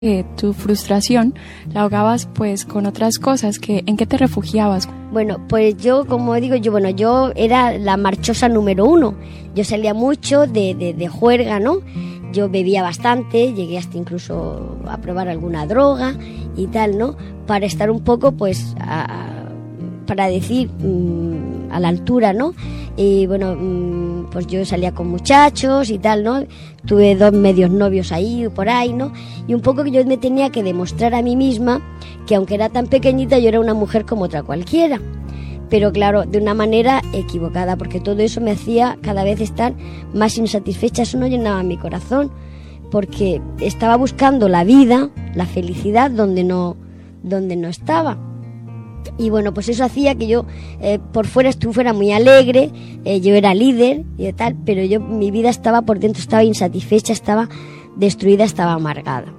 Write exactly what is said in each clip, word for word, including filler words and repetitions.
que tu frustración la ahogabas pues con otras cosas. Que, ¿en qué te refugiabas? Bueno, pues yo, como digo, yo bueno, yo era la marchosa número uno. Yo salía mucho de, de, de juerga, ¿no? Yo bebía bastante, llegué hasta incluso a probar alguna droga y tal, ¿no? Para estar un poco, pues, a, a, para decir, mmm, a la altura, ¿no? Y bueno, mmm, pues yo salía con muchachos y tal, ¿no? Tuve dos medios novios ahí, por ahí, ¿no? Y un poco que yo me tenía que demostrar a mí misma que aunque era tan pequeñita, yo era una mujer como otra cualquiera. Pero claro, de una manera equivocada, porque todo eso me hacía cada vez estar más insatisfecha. Eso no llenaba mi corazón, porque estaba buscando la vida, la felicidad, donde no, donde no estaba. Y bueno, pues eso hacía que yo eh, por fuera estuviera muy alegre, eh, yo era líder y tal, pero yo, mi vida estaba por dentro, estaba insatisfecha, estaba destruida, estaba amargada.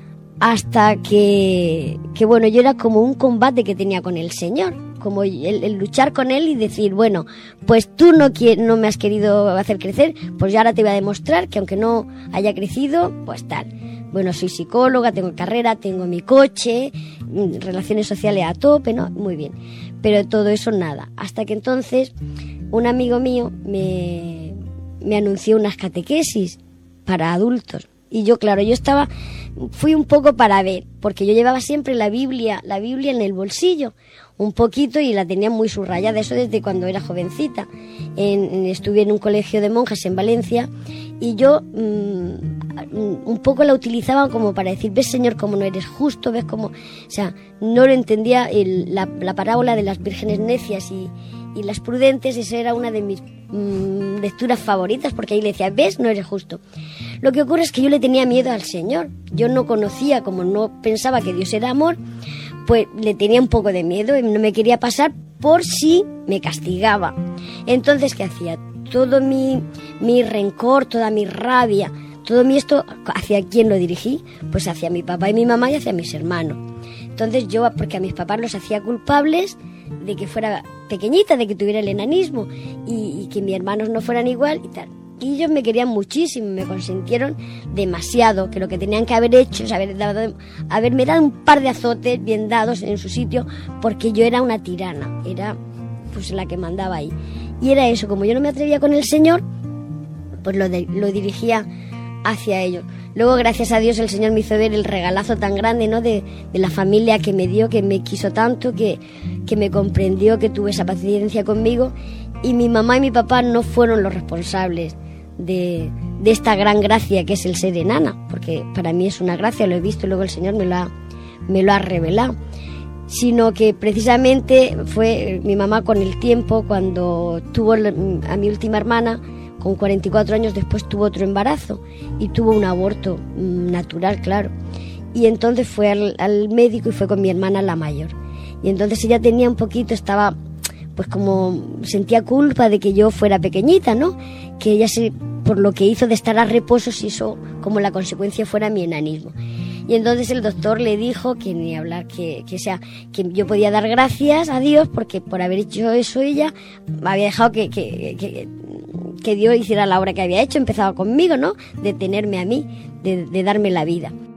Hasta que, que bueno, yo era como un combate que tenía con el Señor, como el, el luchar con Él y decir, bueno, pues tú no, no me has querido hacer crecer, pues yo ahora te voy a demostrar que aunque no haya crecido, pues tal. Bueno, soy psicóloga, tengo carrera, tengo mi coche, relaciones sociales a tope, ¿no? Muy bien. Pero todo eso nada. Hasta que entonces un amigo mío me, me anunció unas catequesis para adultos. Y yo, claro, yo estaba, fui un poco para ver, porque yo llevaba siempre la Biblia, la Biblia en el bolsillo, un poquito, y la tenía muy subrayada, eso desde cuando era jovencita. En, en, estuve en un colegio de monjas en Valencia, y yo mmm, un poco la utilizaba como para decir, ves, Señor, cómo no eres justo, ves cómo, o sea, no lo entendía, el, la, la parábola de las vírgenes necias y, y las prudentes, esa era una de mis mmm, lecturas favoritas, porque ahí le decía, ves, no eres justo. Lo que ocurre es que yo le tenía miedo al Señor. Yo no conocía, como no pensaba que Dios era amor, pues le tenía un poco de miedo y no me quería pasar por si me castigaba. Entonces, ¿qué hacía? Todo mi, mi rencor, toda mi rabia, todo mi esto, ¿hacia quién lo dirigí? Pues hacia mi papá y mi mamá y hacia mis hermanos. Entonces yo, porque a mis papás los hacía culpables de que fuera pequeñita, de que tuviera el enanismo y, y que mis hermanos no fueran igual y tal. Y ellos me querían muchísimo, me consintieron demasiado, que lo que tenían que haber hecho es haber dado, haberme dado un par de azotes bien dados en su sitio, porque yo era una tirana, era pues la que mandaba ahí. Y era eso, como yo no me atrevía con el Señor, pues lo, de, lo dirigía hacia ellos. Luego, gracias a Dios, el Señor me hizo ver el regalazo tan grande, ¿no? de, de la familia que me dio, que me quiso tanto, que, que me comprendió, que tuvo esa paciencia conmigo. Y mi mamá y mi papá no fueron los responsables De, de esta gran gracia que es el ser enana, porque para mí es una gracia, lo he visto y luego el Señor me lo ha, me lo ha revelado, sino que precisamente fue mi mamá con el tiempo, cuando tuvo a mi última hermana, con cuarenta y cuatro años después tuvo otro embarazo y tuvo un aborto natural, claro, y entonces fue al, al médico y fue con mi hermana la mayor, y entonces ella tenía un poquito, estaba pues como sentía culpa de que yo fuera pequeñita, ¿no? Que ella se, por lo que hizo de estar a reposo, si eso como la consecuencia fuera mi enanismo. Y entonces el doctor le dijo que ni hablar, que, que, sea, que yo podía dar gracias a Dios porque por haber hecho eso ella me había dejado que, que, que, que Dios hiciera la obra que había hecho, empezaba conmigo, ¿no? De tenerme a mí, de, de darme la vida.